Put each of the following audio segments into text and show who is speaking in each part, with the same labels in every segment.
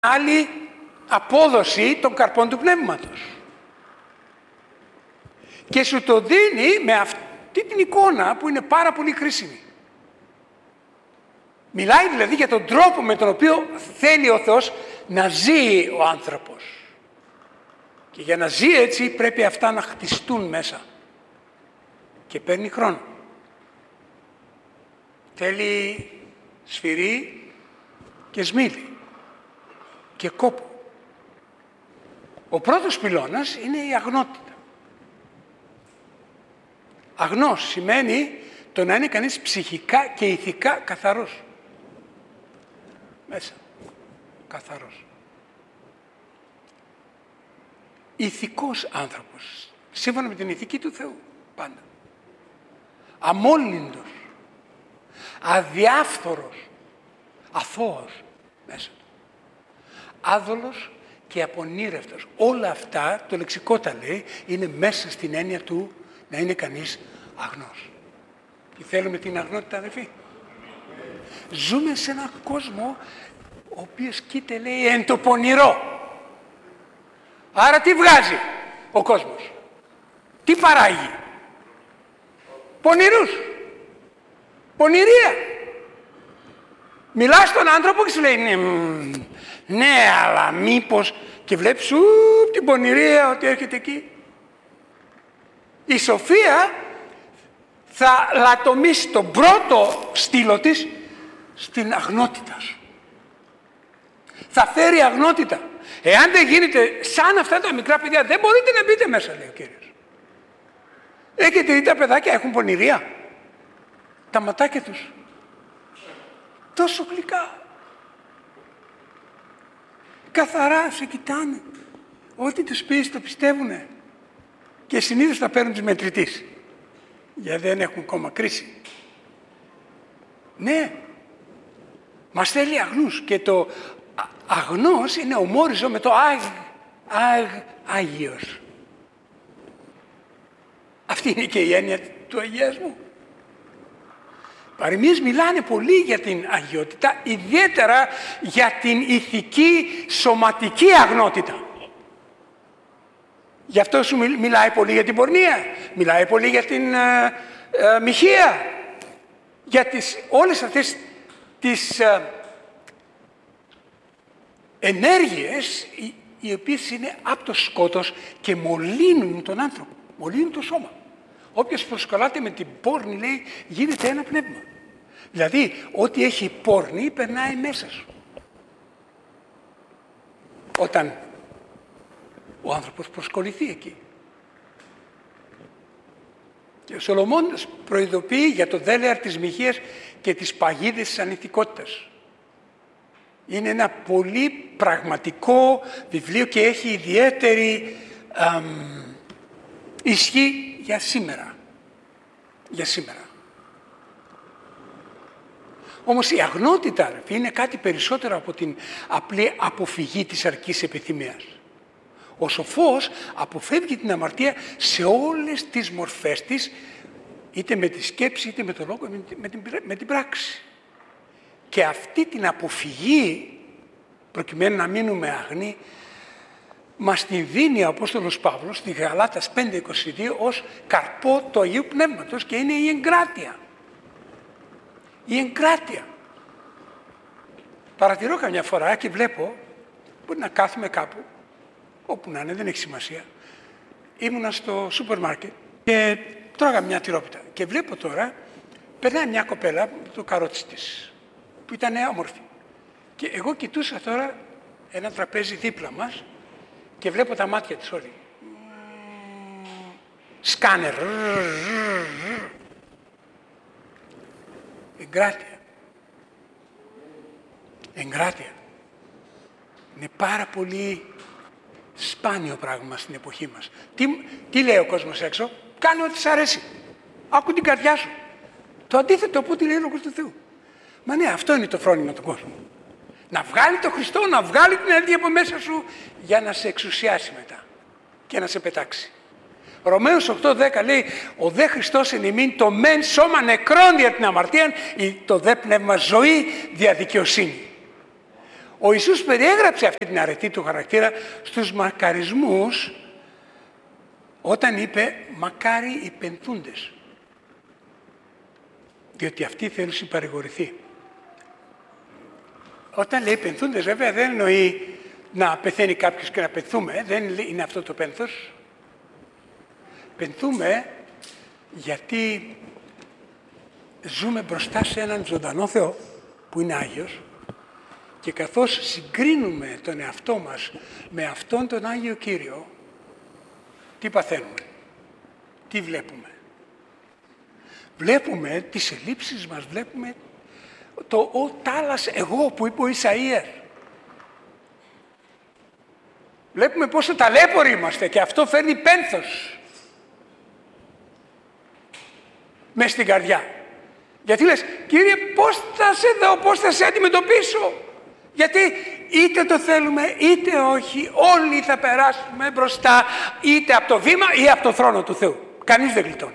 Speaker 1: άλλη απόδοση των καρπών του πνεύματος. Και σου το δίνει με αυτή την εικόνα που είναι πάρα πολύ χρήσιμη. Μιλάει δηλαδή για τον τρόπο με τον οποίο θέλει ο Θεός να ζει ο άνθρωπος. Και για να ζει έτσι πρέπει αυτά να χτιστούν μέσα. Και παίρνει χρόνο. Θέλει σφυρί και σμήλι και κόπο. Ο πρώτος πυλώνας είναι η αγνότητα. Αγνός σημαίνει το να είναι κανείς ψυχικά και ηθικά καθαρός. Μέσα. Καθαρός. Ηθικός άνθρωπος. Σύμφωνα με την ηθική του Θεού. Πάντα. Αμόλυντος. Αδιάφθορος. Αθώος. Μέσα του. Άδολος και απονήρευτος. Όλα αυτά, το λεξικό τα λέει, είναι μέσα στην έννοια του να είναι κανείς αγνός. Και θέλουμε την αγνότητα, αδελφοί. Ζούμε σε έναν κόσμο ο οποίος κοίται, λέει, εν το πονηρό. Άρα τι βγάζει ο κόσμος? Τι παράγει? Πονηρούς. Πονηρία. Μιλάς στον άνθρωπο και σου λέει ναι, αλλά μήπως, και βλέπεις την πονηρία ότι έρχεται εκεί. Η σοφία θα λατομήσει τον πρώτο στήλο της στην αγνότητα σου. Θα φέρει αγνότητα. Εάν δεν γίνετε σαν αυτά τα μικρά παιδιά, δεν μπορείτε να μπείτε μέσα, λέει ο Κύριος. Έχετε δει τα παιδάκια έχουν πονηρία? Τα ματάκια τους τόσο γλυκά. Καθαρά σε κοιτάνε. Ό,τι τους πεις το πιστεύουνε. Και συνήθως θα παίρνουν τις μετρητής. Γιατί δεν έχουν ακόμα κρίση. Ναι. Μας θέλει αγνούς. Και το αγνός είναι ομόριζο με το Άγιος. Αυτή είναι και η έννοια του αγιασμού. Παροιμίες μιλάνε πολύ για την αγιότητα, ιδιαίτερα για την ηθική σωματική αγνότητα. Γι' αυτό σου μιλάει πολύ για την πορνεία, μιλάει πολύ για την μοιχεία, για όλες αυτές τις ενέργειες οι οποίες είναι από το σκότος και μολύνουν τον άνθρωπο, μολύνουν το σώμα. Όποιος προσκολάται με την πόρνη, λέει, γίνεται ένα πνεύμα. Δηλαδή, ό,τι έχει πόρνη περνάει μέσα σου. Όταν ο άνθρωπος προσκοληθεί εκεί. Και ο Σολομώντας προειδοποιεί για το δέλεαρ της μοιχείας και τις παγίδες της ανηθικότητας. Είναι ένα πολύ πραγματικό βιβλίο και έχει ιδιαίτερη ισχύ για σήμερα. Για σήμερα. Όμως η αγνότητα είναι κάτι περισσότερο από την απλή αποφυγή της αρκής επιθυμίας. Ο σοφός αποφεύγει την αμαρτία σε όλες τις μορφές της, είτε με τη σκέψη, είτε με τον λόγο, με την πράξη. Και αυτή την αποφυγή, προκειμένου να μείνουμε αγνοί, μας την δίνει ο Απόστολος Παύλος στη Γαλάτας 5:22 ως καρπό του Αγίου Πνεύματος και είναι η εγκράτεια. Η εγκράτεια. Παρατηρώ καμιά φορά και βλέπω, μπορεί να κάθομαι κάπου, όπου να είναι, δεν έχει σημασία. Ήμουνα στο σούπερ μάρκετ και τρώγα μια τυρόπιτα. Και βλέπω τώρα, περνάει μια κοπέλα με το καρότσι της, που ήταν όμορφη. Και εγώ κοιτούσα τώρα ένα τραπέζι δίπλα μας και βλέπω τα μάτια της όλοι. Σκάνερ. Εγκράτεια. Εγκράτεια. Είναι πάρα πολύ σπάνιο πράγμα στην εποχή μας. Τι λέει ο κόσμος έξω? Κάνε ό,τι σ' αρέσει. Άκου την καρδιά σου. Το αντίθετο από ό,τι λέει ο Λόγος του Θεού. Μα ναι, αυτό είναι το φρόνημα του κόσμου. Να βγάλει το Χριστό, να βγάλει την ενέργεια από μέσα σου για να σε εξουσιάσει μετά και να σε πετάξει. Ρωμαίους 8:10 λέει «Ο δε Χριστός εν ημίν το μεν σώμα νεκρόν δια την αμαρτία, το δε πνεύμα ζωή δια δικαιοσύνη». Ο Ιησούς περιέγραψε αυτή την αρετή του χαρακτήρα στους μακαρισμούς όταν είπε «μακάρι οι πενθούντες», διότι αυτοί θέλουν συμπαρηγορηθεί. Όταν λέει πενθούντες, βέβαια δεν εννοεί να πεθαίνει κάποιος και να πενθούμε, δεν είναι αυτό το πένθος. Πενθούμε γιατί ζούμε μπροστά σε έναν ζωντανό Θεό που είναι Άγιος και καθώς συγκρίνουμε τον εαυτό μας με αυτόν τον Άγιο Κύριο, τι παθαίνουμε, τι βλέπουμε. Βλέπουμε τις ελλείψεις μας, βλέπουμε το «ο τάλας εγώ» που είπε ο Ισαΐας. Βλέπουμε πόσο ταλέποροι είμαστε και αυτό φέρνει πένθος μες στην καρδιά. Γιατί λες, Κύριε, πώς θα σε δω, πώς θα σε αντιμετωπίσω. Γιατί είτε το θέλουμε είτε όχι, όλοι θα περάσουμε μπροστά είτε από το βήμα ή από το θρόνο του Θεού. Κανείς δεν γλιτώνει.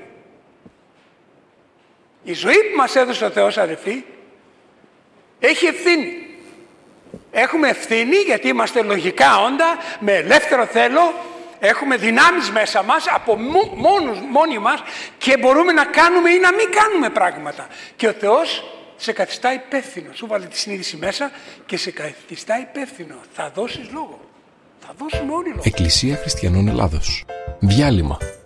Speaker 1: Η ζωή που μας έδωσε ο Θεός, αδελφοί, έχει ευθύνη. Έχουμε ευθύνη γιατί είμαστε λογικά όντα, με ελεύθερο θέλω, έχουμε δυνάμεις μέσα μας, από μόνοι μας και μπορούμε να κάνουμε ή να μην κάνουμε πράγματα. Και ο Θεός σε καθιστά υπεύθυνο. Σου βάλε τη συνείδηση μέσα και σε καθιστά υπεύθυνο. Θα δώσεις λόγο. Θα δώσουμε όλοι λόγο.
Speaker 2: Εκκλησία Χριστιανών Ελλάδος. Διάλειμμα.